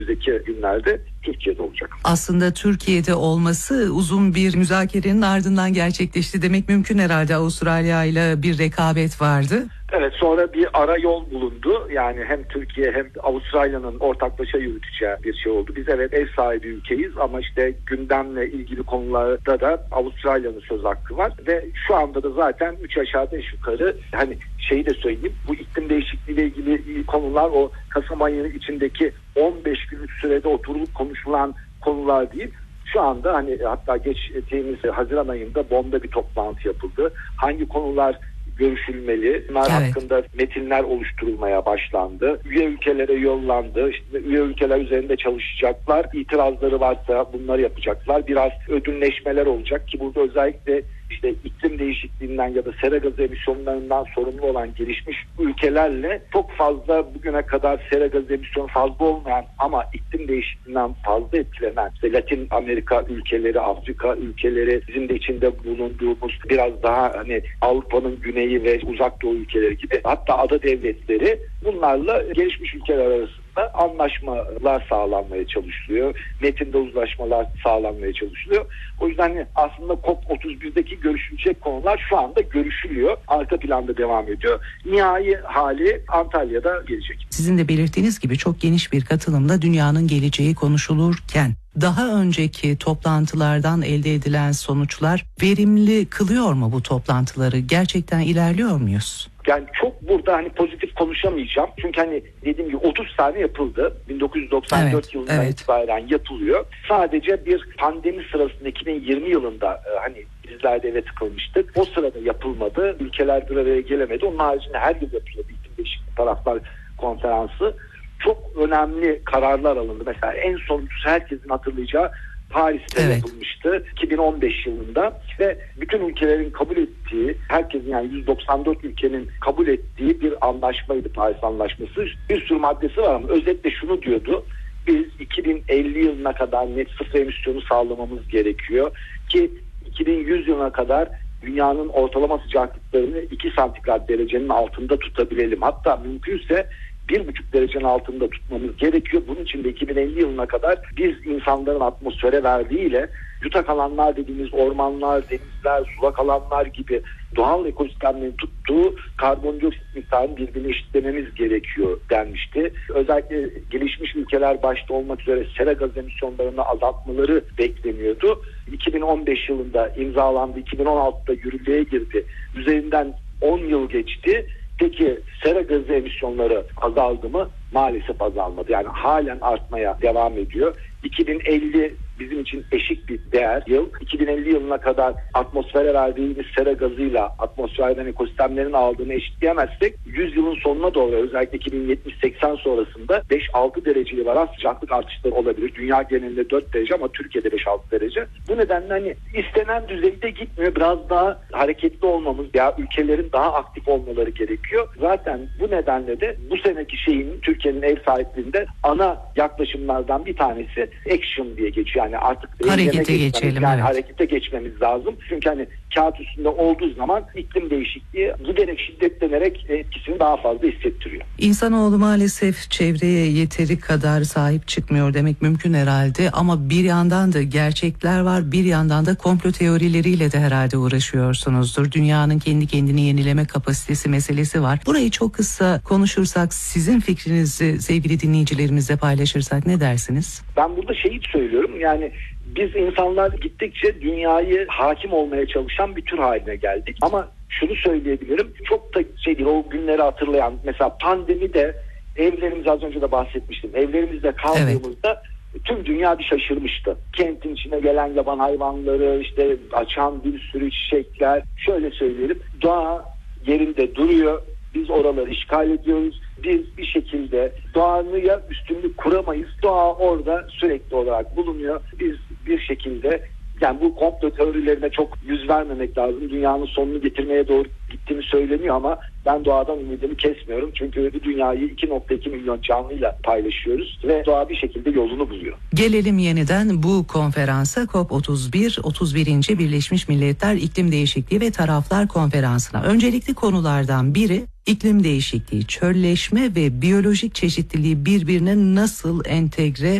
önümüzdeki günlerde Türkiye'de olacak. Aslında Türkiye'de olması uzun bir müzakerenin ardından gerçekleşti demek mümkün herhalde. Avustralya ile bir rekabet vardı. Evet, sonra bir ara yol bulundu. Yani hem Türkiye hem Avustralya'nın ortaklaşa yürüteceği bir şey oldu. Biz evet ev sahibi ülkeyiz ama işte gündemle ilgili konularda da Avustralya'nın söz hakkı var. Ve şu anda da zaten 3 aşağı 5 yukarı hani şeyi de söyleyeyim, bu iklim değişikliğiyle ilgili konular o Kasım ayı içindeki 15 günlük sürede oturulup konuşulan konular değil. Şu anda hani hatta geçtiğimiz Haziran ayında Bonn'da bir toplantı yapıldı. Hangi konular görüşülmeli. Bunlar hakkında metinler oluşturulmaya başlandı. Üye ülkelere yollandı. İşte üye ülkeler üzerinde çalışacaklar. İtirazları varsa bunları yapacaklar. Biraz ödünleşmeler olacak ki burada özellikle işte iklim değişikliğinden ya da sera gazı emisyonlarından sorumlu olan gelişmiş ülkelerle çok fazla bugüne kadar sera gazı emisyonu fazla olmayan ama iklim değişikliğinden fazla etkilenen işte Latin Amerika ülkeleri, Afrika ülkeleri, bizim de içinde bulunduğumuz biraz daha hani Avrupa'nın güneyi ve uzak doğu ülkeleri gibi hatta ada devletleri, bunlarla gelişmiş ülkeler arasında anlaşmalar sağlanmaya çalışılıyor. Metinde uzlaşmalar sağlanmaya çalışılıyor. O yüzden aslında COP31'deki görüşülecek konular şu anda görüşülüyor. Arka planda devam ediyor. Nihai hali Antalya'da gelecek. Sizin de belirttiğiniz gibi çok geniş bir katılımla dünyanın geleceği konuşulurken daha önceki toplantılardan elde edilen sonuçlar verimli kılıyor mu bu toplantıları? Gerçekten ilerliyor muyuz? Yani çok burada hani pozitif konuşamayacağım. Çünkü hani dediğim gibi 30 tane yapıldı. 1994 yılından itibaren yapılıyor. Sadece bir pandemi sırasında 2020 yılında hani bizler de eve tıkılmıştık. O sırada yapılmadı. Ülkeler bir araya gelemedi. Onun haricinde her yıl yapılıyor. İklim Değişikliği Taraflar Konferansı. Çok önemli kararlar alındı. Mesela en sonuncusu herkesin hatırlayacağı Paris'te yapılmıştı 2015 yılında ve bütün ülkelerin kabul ettiği, herkesin yani 194 ülkenin kabul ettiği bir anlaşmaydı Paris Anlaşması. Bir sürü maddesi var ama özetle şunu diyordu: biz 2050 yılına kadar net sıfır emisyonu sağlamamız gerekiyor ki 2100 yılına kadar dünyanın ortalama sıcaklıklarını 2 santigrat derecenin altında tutabilelim. Hatta mümkünse 1,5 derecenin altında tutmamız gerekiyor. Bunun için de 2050 yılına kadar biz insanların atmosfere verdiğiyle yutak alanlar dediğimiz ormanlar, denizler, sulak alanlar gibi doğal ekosistemlerin tuttuğu karbondioksit miktarını birbirine eşitlememiz gerekiyor denmişti. Özellikle gelişmiş ülkeler başta olmak üzere sera gaz emisyonlarını azaltmaları bekleniyordu. 2015 yılında imzalandı, 2016'da yürürlüğe girdi. Üzerinden 10 yıl geçti. Peki sera gazı emisyonları azaldı mı? Maalesef azalmadı. Yani halen artmaya devam ediyor. 2050 bizim için eşik bir değer yıl. 2050 yılına kadar atmosfere verdiğimiz sera gazıyla atmosferden ekosistemlerin aldığını eşitleyemezsek 100 yılın sonuna doğru özellikle 2070-80 sonrasında 5-6 dereceye varan sıcaklık artışları olabilir. Dünya genelinde 4 derece ama Türkiye'de 5-6 derece. Bu nedenle hani istenen düzeyde gitmiyor. Biraz daha hareketli olmamız ya ülkelerin daha aktif olmaları gerekiyor. Zaten bu nedenle de bu seneki Türkiye'nin ev sahipliğinde ana yaklaşımlardan bir tanesi action diye geçiyor. Yani artık harekete geçelim. Yani harekete geçmemiz lazım. Çünkü hani kağıt üstünde olduğu zaman iklim değişikliği giderek şiddetlenerek etkisini daha fazla hissettiriyor. İnsanoğlu maalesef çevreye yeteri kadar sahip çıkmıyor demek mümkün herhalde ama bir yandan da gerçekler var, bir yandan da komplo teorileriyle de herhalde uğraşıyorsunuzdur. Dünyanın kendi kendini yenileme kapasitesi meselesi var. Burayı çok kısa konuşursak, sizin fikrinizi sevgili dinleyicilerimizle paylaşırsak ne dersiniz? Ben burada şeyi söylüyorum, yani biz insanlar gittikçe dünyayı hakim olmaya çalışan bir tür haline geldik. Ama şunu söyleyebilirim, çok da değil, o günleri hatırlayan, mesela pandemide evlerimiz, az önce de bahsetmiştim, evlerimizde kaldığımızda tüm dünya bir şaşırmıştı. Kentin içine gelen yaban hayvanları, işte açan bir sürü çiçekler, şöyle söyleyelim, doğa yerinde duruyor. Biz oraları işgal ediyoruz. Biz bir şekilde doğaya üstünlük kuramayız. Doğa orada sürekli olarak bulunuyor. Biz bir şekilde Yani bu komplo teorilerine çok yüz vermemek lazım. Dünyanın sonunu getirmeye doğru gittiğini söyleniyor ama ben doğadan ümidimi kesmiyorum. Çünkü bu dünyayı 2.2 milyon canlıyla paylaşıyoruz ve doğa bir şekilde yolunu buluyor. Gelelim yeniden bu konferansa, COP31, 31. Birleşmiş Milletler İklim Değişikliği ve Taraflar Konferansı'na. Öncelikli konulardan biri iklim değişikliği, çölleşme ve biyolojik çeşitliliği birbirine nasıl entegre